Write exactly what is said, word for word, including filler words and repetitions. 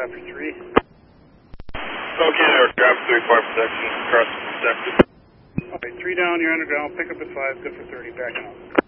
after three. Okay, there, grab three, fire protection, cross protected. Okay, three down, you're underground, pick up at five, good for thirty, backing up.